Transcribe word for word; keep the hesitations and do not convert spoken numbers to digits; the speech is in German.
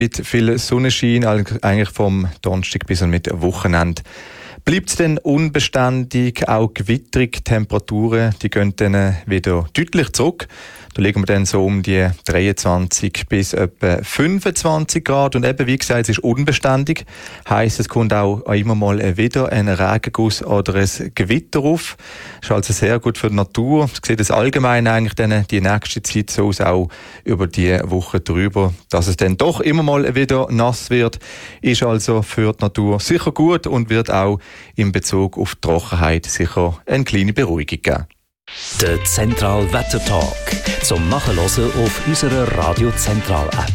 Mit viel Sonnenschein, eigentlich vom Donnerstag bis und mit Wochenende. Bleibt es dann unbeständig, auch gewitterige Temperaturen, die gehen dann wieder deutlich zurück. Da liegen wir dann so um die dreiundzwanzig bis etwa fünfundzwanzig Grad. Und eben, wie gesagt, es ist unbeständig. Heisst, es kommt auch immer mal wieder ein Regenguss oder ein Gewitter auf. Das ist also sehr gut für die Natur. Es sieht es allgemein eigentlich dann die nächste Zeit so aus, auch über die Woche drüber. Dass es dann doch immer mal wieder nass wird, ist also für die Natur sicher gut und wird auch in Bezug auf die Trockenheit sicher eine kleine Beruhigung geben. Der Zentral Wetter Talk zum Nachhören auf unserer Radio Zentral App.